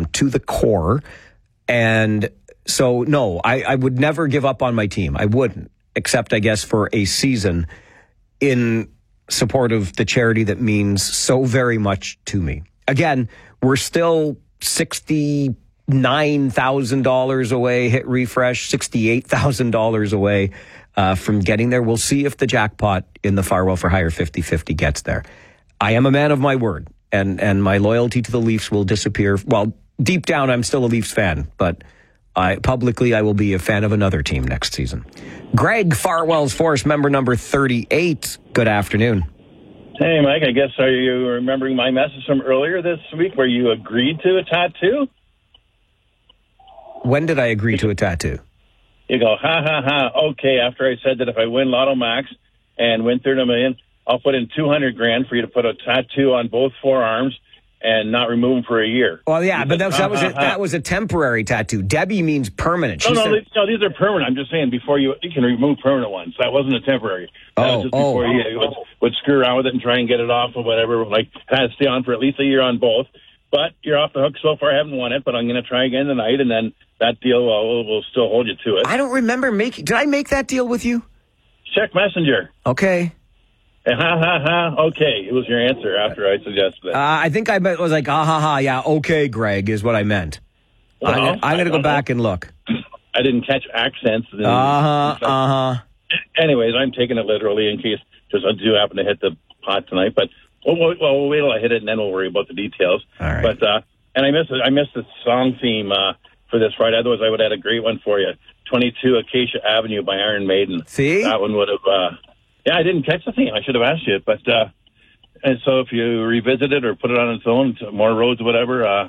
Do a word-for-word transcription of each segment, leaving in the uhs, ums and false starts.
um, to the core. And so, no, I, I would never give up on my team. I wouldn't, except, I guess, for a season in support of the charity that means so very much to me. Again, we're still sixty-nine thousand dollars away, hit refresh, sixty-eight thousand dollars away uh, from getting there. We'll see if the jackpot in the Farwell for Hire fifty-fifty gets there. I am a man of my word, and, and my loyalty to the Leafs will disappear. Well, deep down, I'm still a Leafs fan, but I, publicly, I will be a fan of another team next season. Greg, Farwell's Force, member number thirty-eight. Good afternoon. Hey, Mike, I guess are you remembering my message from earlier this week where you agreed to a tattoo? When did I agree to a tattoo? You go, ha, ha, ha, okay, after I said that if I win Lotto Max and win thirty million, I'll put in two hundred grand for you to put a tattoo on both forearms and not remove them for a year. Well, yeah, you but said, that, was, that, was ha, a, ha, that was a temporary tattoo. Debbie means permanent. She no, no, said, these, no, these are permanent. I'm just saying before you, you can remove permanent ones. That wasn't a temporary. That Oh, was just oh. before you would, would screw around with it and try and get it off or whatever. Like, it has to stay on for at least a year on both. But you're off the hook so far. I haven't won it, but I'm going to try again tonight, and then that deal will will still hold you to it. I don't remember making... Did I make that deal with you? Check Messenger. Okay. Ha, ha, ha, okay. It was your answer after I suggested it. Uh, I think I meant, was like, ah, ha, ha, yeah, okay, Greg, is what I meant. Well, I'm, I'm going to go back and look. I didn't catch accents. Uh-huh, uh-huh. Anyways, I'm taking it literally in case, because I do happen to hit the pot tonight, but well, well, we'll wait till I hit it, and then we'll worry about the details. All right. But, uh, and I missed it. I missed the song theme uh, for this Friday. Otherwise, I would have had a great one for you. twenty-two Acacia Avenue by Iron Maiden. See? That one would have... Uh, Yeah, I didn't catch the theme. I should have asked you. But, uh, and so if you revisit it or put it on its own, more roads, whatever, uh,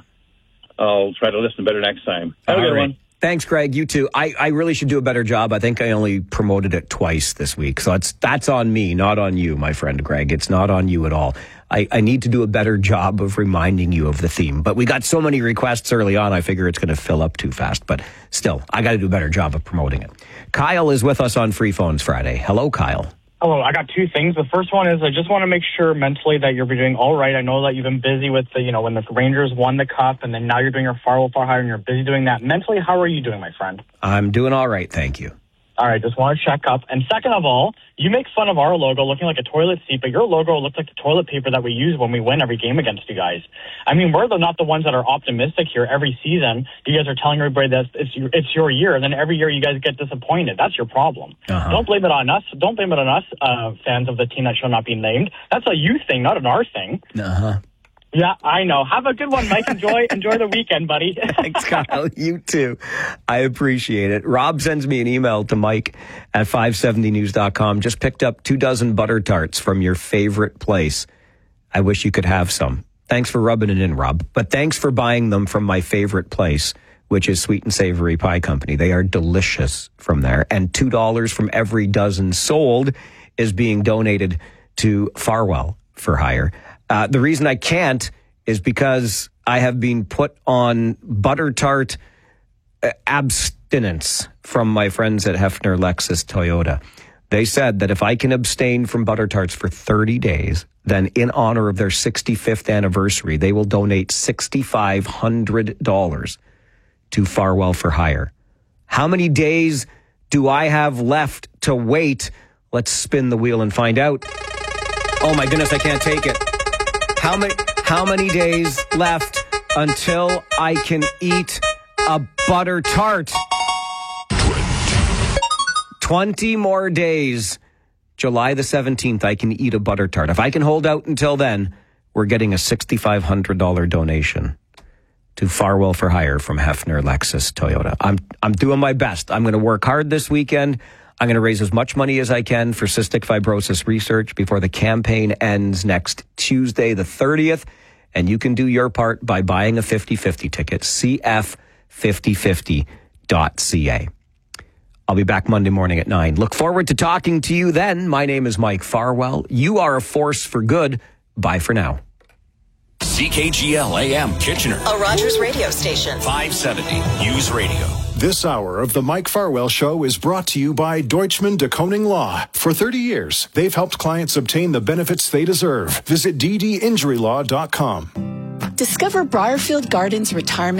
I'll try to listen better next time. Have a good one. Thanks, Greg. You too. I, I really should do a better job. I think I only promoted it twice this week. So it's, that's on me, not on you, my friend Greg. It's not on you at all. I, I need to do a better job of reminding you of the theme. But we got so many requests early on, I figure it's going to fill up too fast. But still, I got to do a better job of promoting it. Kyle is with us on Free Phones Friday. Hello, Kyle. Hello, I got two things. The first one is I just want to make sure mentally that you're doing all right. I know that you've been busy with the, you know, when the Rangers won the cup, and then now you're doing your Farwell for Hire, and you're busy doing that. Mentally, how are you doing, my friend? I'm doing all right, thank you. All right, just want to check up. And second of all, you make fun of our logo looking like a toilet seat, but your logo looks like the toilet paper that we use when we win every game against you guys. I mean, we're the, not the ones that are optimistic here every season. You guys are telling everybody that it's your, it's your year, and then every year you guys get disappointed. That's your problem. Uh-huh. Don't blame it on us. Don't blame it on us, uh, fans of the team that shall not be named. That's a you thing, not an our thing. Uh-huh. Yeah, I know. Have a good one, Mike. Enjoy enjoy the weekend, buddy. Thanks, Kyle. You too. I appreciate it. Rob sends me an email to Mike at five seventy news dot com. Just picked up two dozen butter tarts from your favorite place. I wish you could have some. Thanks for rubbing it in, Rob. But thanks for buying them from my favorite place, which is Sweet and Savory Pie Company. They are delicious from there. And two dollars from every dozen sold is being donated to Farwell for Hire. Uh, the reason I can't is because I have been put on butter tart abstinence from my friends at Hefner Lexus Toyota. They said that if I can abstain from butter tarts for thirty days, then in honor of their sixty-fifth anniversary, they will donate six thousand five hundred dollars to Farwell for Hire. How many days do I have left to wait? Let's spin the wheel and find out. Oh my goodness, I can't take it. How many, how many days left until I can eat a butter tart? twenty more days. July the seventeenth, I can eat a butter tart. If I can hold out until then, we're getting a six thousand five hundred dollars donation to Farwell for Hire from Hefner Lexus Toyota. I'm I'm doing my best. I'm going to work hard this weekend. I'm going to raise as much money as I can for cystic fibrosis research before the campaign ends next Tuesday, the thirtieth. And you can do your part by buying a fifty-fifty ticket, c f fifty fifty dot c a. I'll be back Monday morning at nine. Look forward to talking to you then. My name is Mike Farwell. You are a force for good. Bye for now. C K G L A M Kitchener, a Rogers radio station. five seventy News Radio. This hour of the Mike Farwell Show is brought to you by Deutschman de Koning Law. For thirty years, they've helped clients obtain the benefits they deserve. Visit d d injury law dot com. Discover Briarfield Gardens Retirement